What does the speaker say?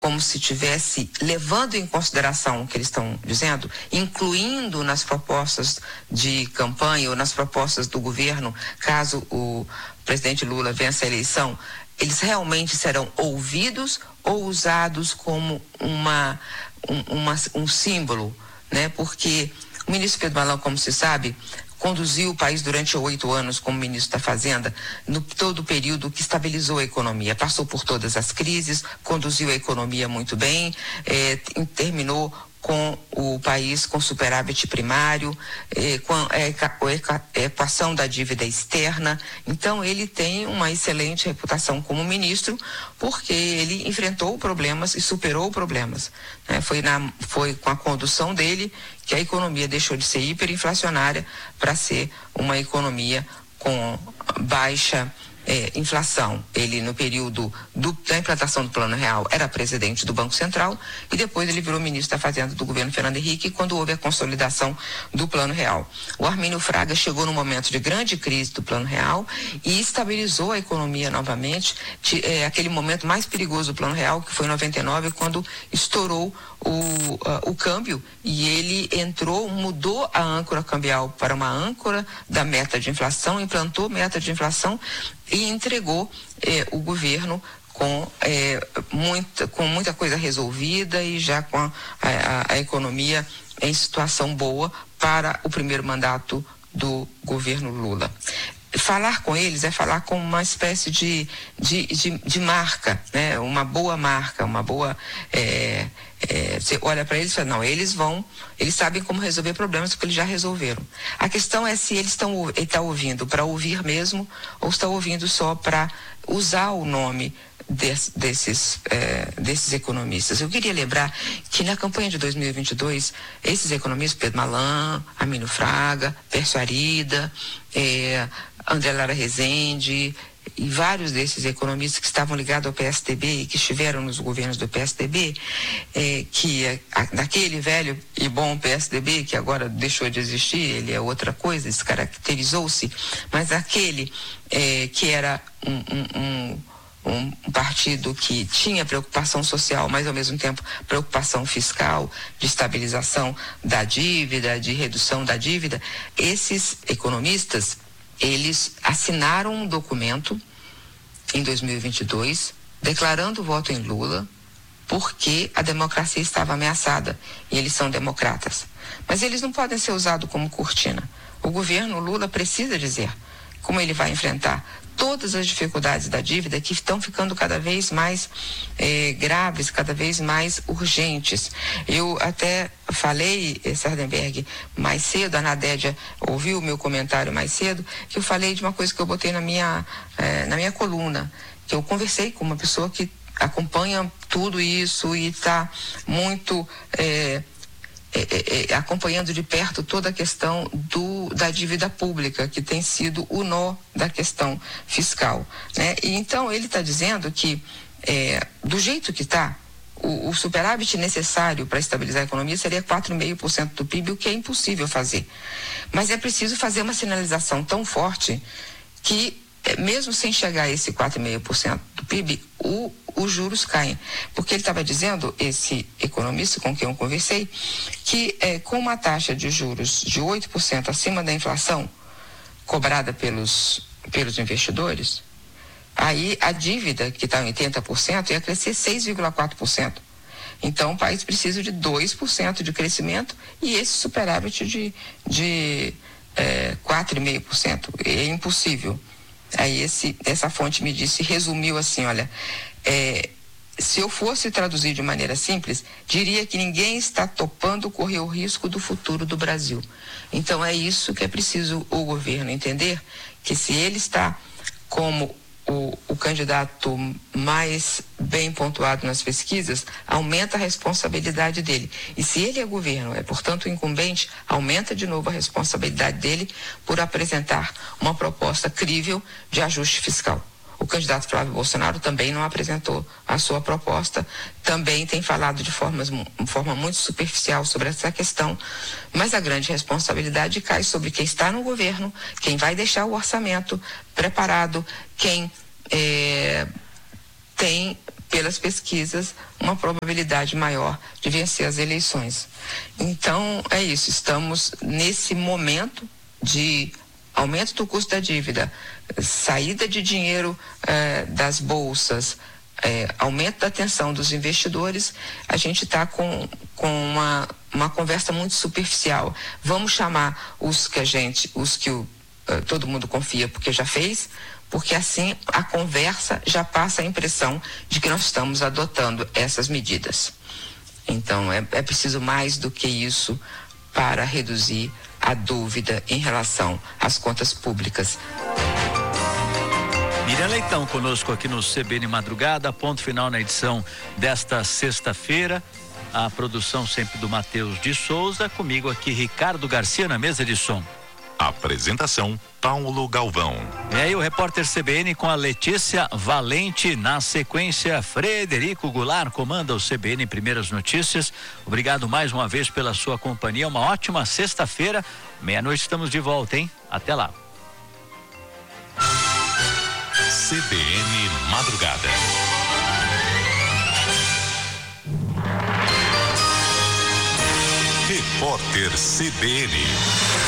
como se tivesse levando em consideração o que eles estão dizendo, incluindo nas propostas de campanha ou nas propostas do governo, caso o presidente Lula vença a eleição, eles realmente serão ouvidos ou usados como um símbolo, né? Porque o ministro Pedro Malan, como se sabe, conduziu o país durante 8 anos como ministro da Fazenda, no todo o período que estabilizou a economia. Passou por todas as crises, conduziu a economia muito bem, terminou com o país com superávit primário, com a equação da dívida externa. Então, ele tem uma excelente reputação como ministro, porque ele enfrentou problemas e superou problemas, né? Foi com a condução dele que a economia deixou de ser hiperinflacionária para ser uma economia com baixa inflação. Ele, no período da implantação do Plano Real, era presidente do Banco Central e depois ele virou ministro da Fazenda do governo Fernando Henrique quando houve a consolidação do Plano Real. O Armínio Fraga chegou num momento de grande crise do Plano Real e estabilizou a economia novamente, aquele momento mais perigoso do Plano Real, que foi em 99, quando estourou o câmbio, e ele mudou a âncora cambial para uma âncora da meta de inflação, implantou meta de inflação e entregou o governo com muita coisa resolvida e já com a economia em situação boa para o primeiro mandato do governo Lula. Falar com eles é falar com uma espécie de marca, né? Uma boa marca, uma boa... você olha para eles e fala, não, eles sabem como resolver problemas porque eles já resolveram. A questão é se ele está ouvindo para ouvir mesmo ou está ouvindo só para usar o nome desses economistas. Eu queria lembrar que na campanha de 2022, esses economistas, Pedro Malan, Armínio Fraga, Pércio Arida, André Lara Rezende e vários desses economistas que estavam ligados ao PSDB e que estiveram nos governos do PSDB, naquele velho e bom PSDB que agora deixou de existir, ele é outra coisa, descaracterizou-se, mas aquele que era um partido que tinha preocupação social, mas ao mesmo tempo preocupação fiscal, de estabilização da dívida, de redução da dívida, esses economistas, eles assinaram um documento em 2022 declarando o voto em Lula porque a democracia estava ameaçada e eles são democratas. Mas eles não podem ser usados como cortina. O governo Lula precisa dizer como ele vai enfrentar todas as dificuldades da dívida que estão ficando cada vez mais graves, cada vez mais urgentes. Eu até falei, Sardenberg, mais cedo, a Nadédia ouviu o meu comentário mais cedo, que eu falei de uma coisa que eu botei na minha coluna, que eu conversei com uma pessoa que acompanha tudo isso e está muito... acompanhando de perto toda a questão da dívida pública, que tem sido o nó da questão fiscal, né? E então ele está dizendo que do jeito que está, o superávit necessário para estabilizar a economia seria 4,5% do PIB, o que é impossível fazer. Mas é preciso fazer uma sinalização tão forte que, mesmo sem chegar a esse 4,5% do PIB, os juros caem. Porque ele estava dizendo, esse economista com quem eu conversei, que com uma taxa de juros de 8% acima da inflação cobrada pelos investidores, aí a dívida, que está em 80%, ia crescer 6,4%. Então o país precisa de 2% de crescimento e esse superávit de 4,5%. É impossível. Aí essa fonte me disse, resumiu assim, olha, se eu fosse traduzir de maneira simples, diria que ninguém está topando correr o risco do futuro do Brasil. Então é isso que é preciso o governo entender, que se ele está como o candidato mais bem pontuado nas pesquisas, aumenta a responsabilidade dele. E se ele é governo, portanto incumbente, aumenta de novo a responsabilidade dele por apresentar uma proposta crível de ajuste fiscal. O candidato Flávio Bolsonaro também não apresentou a sua proposta, também tem falado de forma muito superficial sobre essa questão, mas a grande responsabilidade cai sobre quem está no governo, quem vai deixar o orçamento preparado, quem tem pelas pesquisas, uma probabilidade maior de vencer as eleições. Então, é isso, estamos nesse momento de aumento do custo da dívida, saída de dinheiro das bolsas, aumento da atenção dos investidores. A gente está com uma conversa muito superficial. Vamos chamar os que todo mundo confia porque já fez, porque assim a conversa já passa a impressão de que nós estamos adotando essas medidas. Então, é preciso mais do que isso para reduzir a dúvida em relação às contas públicas. Miriam Leitão conosco aqui no CBN Madrugada, ponto final na edição desta sexta-feira. A produção sempre do Matheus de Souza, comigo aqui Ricardo Garcia na mesa de som. Apresentação, Paulo Galvão. E aí o repórter CBN com a Letícia Valente. Na sequência, Frederico Goulart comanda o CBN Primeiras Notícias. Obrigado mais uma vez pela sua companhia. Uma ótima sexta-feira. Meia-noite estamos de volta, hein? Até lá. CBN Madrugada. Repórter CBN.